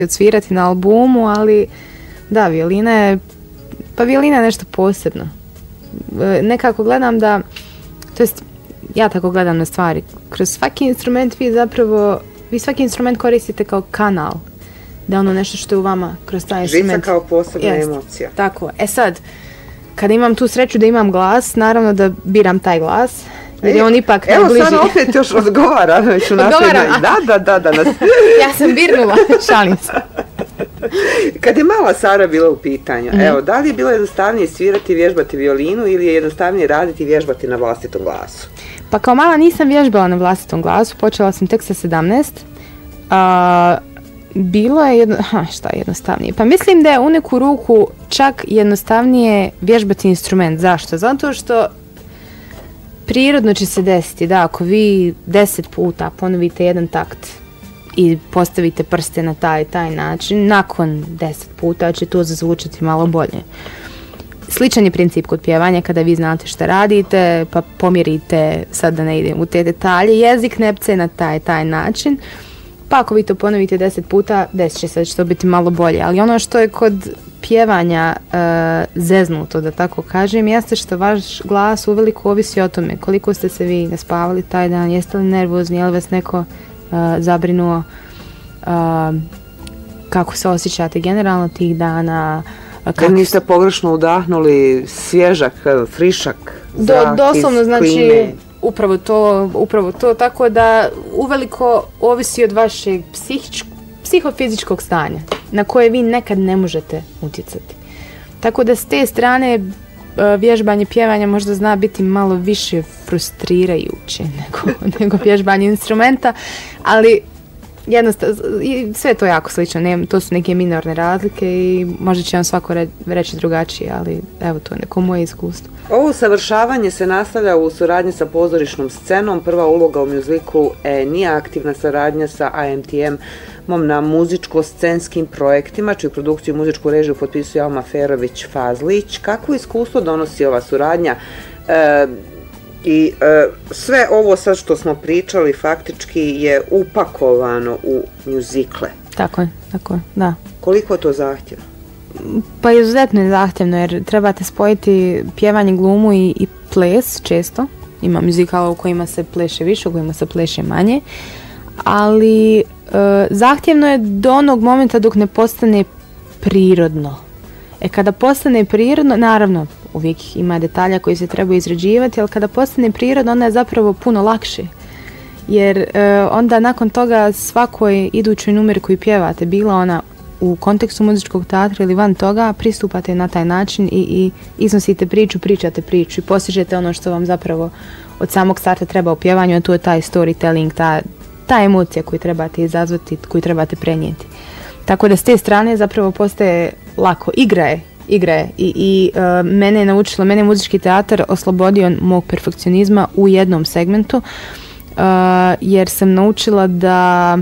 odsvirati na albumu, ali da, violina je nešto posebno. Nekako gledam da, to jest ja tako gledam na stvari, kroz svaki instrument vi svaki instrument koristite kao kanal, da ono nešto što je u vama kroz taj instrument. Žica kao posebna emocija. Tako, sad, kada imam tu sreću da imam glas, naravno da biram taj glas, jer je on ipak najbliži. Evo sad opet još odgovara. Da. Ja sam birnula, šalim se. Kad je mala Sara bila u pitanju, evo, da li je bilo jednostavnije svirati i vježbati violinu ili je jednostavnije raditi i vježbati na vlastitom glasu? Pa kao mala nisam vježbala na vlastitom glasu, počela sam tek sa 17. Bilo je šta je jednostavnije? Pa mislim da je u neku ruku čak jednostavnije vježbati instrument. Zašto? Zato što prirodno će se desiti da ako vi 10 puta ponovite jedan takt i postavite prste na taj način, nakon 10 puta će to zazvučati malo bolje. Sličan je princip kod pjevanja kada vi znate šta radite, pa pomjerite, sad da ne idem u te detalje, jezik nepce na taj način. Pa ako vi to ponovite 10 puta, desit će se da će to biti malo bolje. Ali ono što je kod pjevanja zeznuto, da tako kažem, jeste što vaš glas uveliko ovisi o tome koliko ste se vi naspavali taj dan, jeste li nervozni, je li vas neko zabrinuo, kako se osjećate generalno tih dana. Kad niste pogrešno udahnuli svježak, frišak zrak doslovno, znači upravo to, tako da uveliko ovisi od vašeg psihofizičkog stanja na koje vi nekad ne možete utjecati. Tako da s te strane vježbanje pjevanja možda zna biti malo više frustrirajuće nego vježbanje instrumenta, ali jednostavno, sve je to jako slično, to su neke minorne razlike i možda će vam svako reći drugačije, ali evo to je neko moje iskustvo. Ovo usavršavanje se nastavlja u suradnji sa pozorišnom scenom. Prva uloga u mjuziklu nije aktivna saradnja sa AMTM-om na muzičko-scenskim projektima, čiju produkciju i muzičku režiju potpisuje Alma Ferović-Fazlić. Kakvo iskustvo donosi ova suradnja? I sve ovo sad što smo pričali faktički je upakovano u mjuzikle. Tako je, da. Koliko je to zahtjevno? Pa izuzetno je zahtjevno jer trebate spojiti pjevanje, glumu i ples često. Ima mjuzikala u kojima se pleše više, u kojima se pleše manje. Ali zahtjevno je do onog momenta dok ne postane prirodno. Kada postane prirodno, naravno, uvijek ima detalja koji se treba izrađivati, ali kada postane prirodno, onda je zapravo puno lakše. Jer onda nakon toga svakoj idućoj numeri koju pjevate, bila ona u kontekstu muzičkog teatra ili van toga, pristupate na taj način i iznosite priču, pričate priču i postižete ono što vam zapravo od samog starta treba u pjevanju, a to je taj storytelling, ta emocija koju trebate izazvati, koju trebate prenijeti. Tako da s te strane zapravo postaje lako. Igra je i mene je muzički teatar oslobodio mog perfekcionizma u jednom segmentu, jer sam naučila da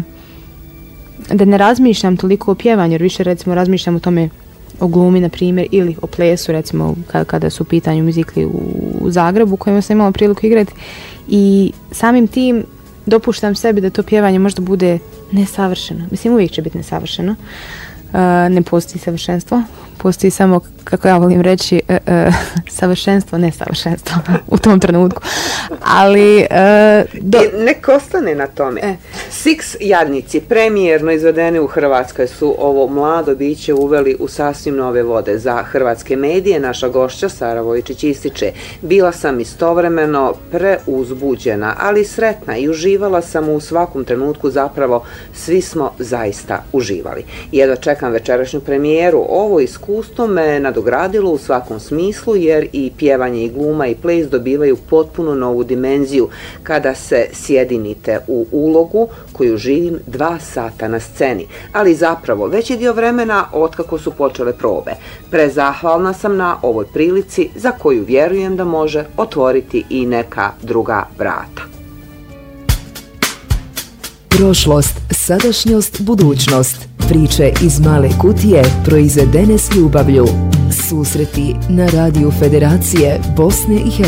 ne razmišljam toliko o pjevanju, jer više recimo razmišljam o tome, o glumi na primjer, ili o plesu recimo kada su u pitanju muzikli u Zagrebu u kojima sam imala priliku igrati, i samim tim dopuštam sebi da to pjevanje možda bude nesavršeno. Mislim, uvijek će biti nesavršeno. Ne postoji savršenstvo. Postoji samo, kako ja volim reći, savršenstvo, nesavršenstvo u tom trenutku. Ali nek ostane na tome. Six Jadnici, premijerno izvedeni u Hrvatskoj, su ovo mlado biće uveli u sasvim nove vode. Za hrvatske medije naša gošća Sara Vojčić ističe: bila sam istovremeno preuzbuđena, ali sretna i uživala sam u svakom trenutku, zapravo svi smo zaista uživali. Jedva čekam večerašnju premijeru. Ovo iskustvo me nadogradilo u svakom smislu, jer i pjevanje i gluma i ples dobivaju potpuno novu dimenziju kada se sjedinite u ulogu koju živim 2 sata na sceni, ali zapravo veći dio vremena otkako su počele probe. Prezahvalna sam na ovoj prilici za koju vjerujem da može otvoriti i neka druga vrata. Prošlost, sadašnjost, budućnost. Priče iz male kutije proizvedene s ljubavlju. Susreti na Radiju Federacije Bosne i Hercegovine.